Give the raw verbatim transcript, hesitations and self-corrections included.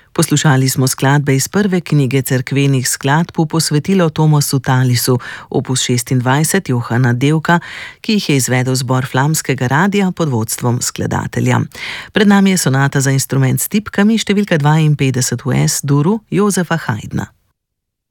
Poslušali smo skladbe iz prve knjige cerkvenih skladb v posvetilo Thomasu Tallisu, opus šestindvajset Johana Devka, ki jih je izvedel zbor Flamskega radia pod vodstvom skladatelja. Pred nami je sonata za instrument s tipkami številka dvainpetdeset v es duru Josefa Haydna.